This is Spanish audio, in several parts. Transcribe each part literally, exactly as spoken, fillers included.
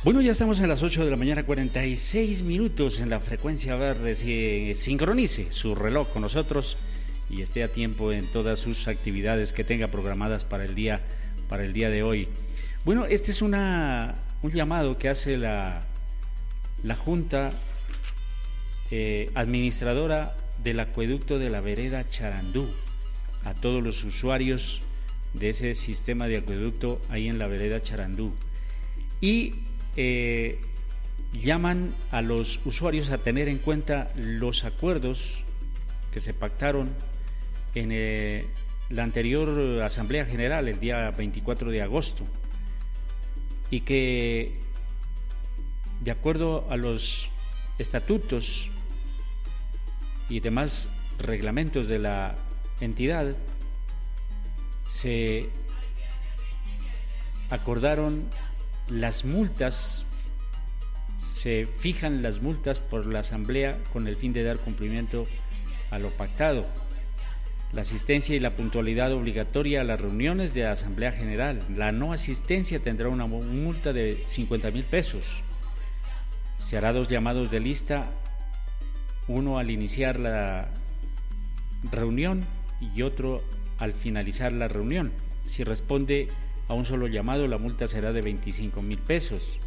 Bueno, ya estamos en las ocho de la mañana, cuarenta y seis minutos en la frecuencia verde. Si sincronice su reloj con nosotros y esté a tiempo en todas sus actividades que tenga programadas para el día, para el día de hoy. Bueno, este es una, un llamado que hace la, la Junta eh, Administradora del Acueducto de la Vereda Charandú a todos los usuarios de ese sistema de acueducto ahí en la Vereda Charandú. Y eh, llaman a los usuarios a tener en cuenta los acuerdos que se pactaron en eh, la anterior Asamblea General el día veinticuatro de agosto y que, de acuerdo a los estatutos y demás reglamentos de la entidad, se acordaron las multas, se fijan las multas por la Asamblea con el fin de dar cumplimiento a lo pactado. La asistencia y la puntualidad obligatoria a las reuniones de la Asamblea General. La no asistencia tendrá una multa de cincuenta mil pesos. Se hará dos llamados de lista, uno al iniciar la reunión y otro al finalizar la reunión. Si responde a un solo llamado, la multa será de veinticinco mil pesos.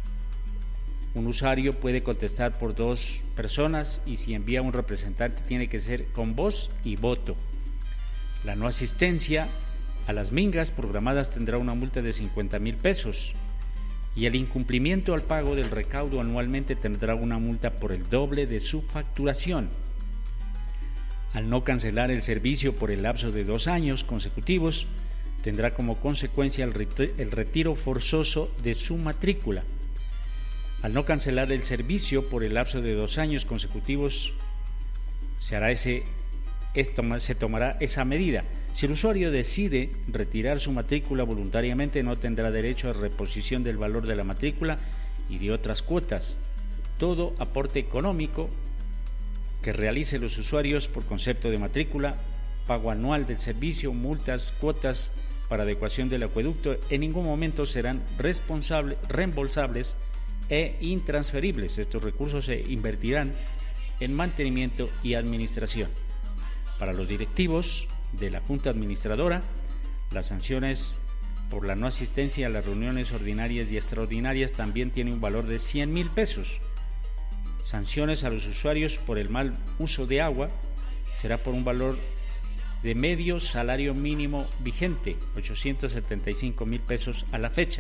Un usuario puede contestar por dos personas y si envía un representante tiene que ser con voz y voto. La no asistencia a las mingas programadas tendrá una multa de cincuenta mil pesos y el incumplimiento al pago del recaudo anualmente tendrá una multa por el doble de su facturación. Al no cancelar el servicio por el lapso de dos años consecutivos, tendrá como consecuencia el retiro forzoso de su matrícula. Al no cancelar el servicio por el lapso de dos años consecutivos, se hará ese, esto, se tomará esa medida. Si el usuario decide retirar su matrícula voluntariamente, no tendrá derecho a reposición del valor de la matrícula y de otras cuotas. Todo aporte económico que realice los usuarios por concepto de matrícula, pago anual del servicio, multas, cuotas para adecuación del acueducto, en ningún momento serán responsables, reembolsables e intransferibles. Estos recursos se invertirán en mantenimiento y administración. Para los directivos de la Junta Administradora, las sanciones por la no asistencia a las reuniones ordinarias y extraordinarias también tienen un valor de cien mil pesos. Sanciones a los usuarios por el mal uso de agua será por un valor de medio salario mínimo vigente, ochocientos setenta y cinco mil pesos a la fecha.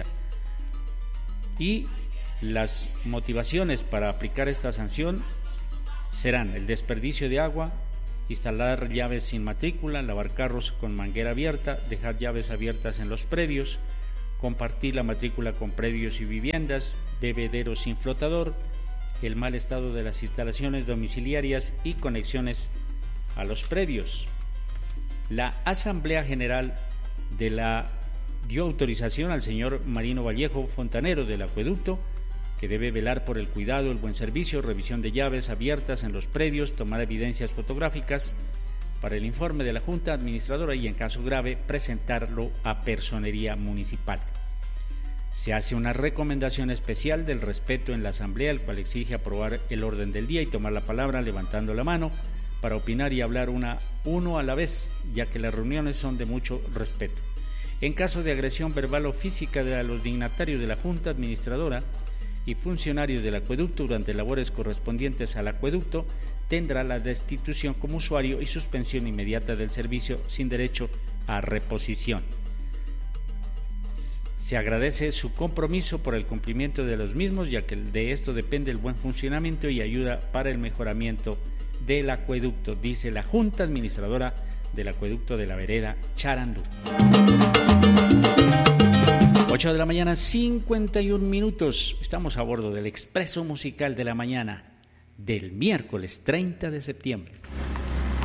Y las motivaciones para aplicar esta sanción serán el desperdicio de agua, instalar llaves sin matrícula, lavar carros con manguera abierta, dejar llaves abiertas en los predios, compartir la matrícula con predios y viviendas, bebederos sin flotador, el mal estado de las instalaciones domiciliarias y conexiones a los predios. La Asamblea General de la dio autorización al señor Marino Vallejo, fontanero del acueducto, que debe velar por el cuidado, el buen servicio, revisión de llaves abiertas en los predios, tomar evidencias fotográficas para el informe de la Junta Administradora y, en caso grave, presentarlo a Personería Municipal. Se hace una recomendación especial del respeto en la Asamblea, el cual exige aprobar el orden del día y tomar la palabra levantando la mano para opinar y hablar una, uno a la vez, ya que las reuniones son de mucho respeto. En caso de agresión verbal o física de los dignatarios de la Junta Administradora y funcionarios del acueducto durante labores correspondientes al acueducto, tendrá la destitución como usuario y suspensión inmediata del servicio sin derecho a reposición. Se agradece su compromiso por el cumplimiento de los mismos, ya que de esto depende el buen funcionamiento y ayuda para el mejoramiento del acueducto, dice la Junta Administradora del Acueducto de la Vereda Charandú. ocho de la mañana, cincuenta y un minutos. Estamos a bordo del Expreso Musical de la Mañana del miércoles treinta de septiembre.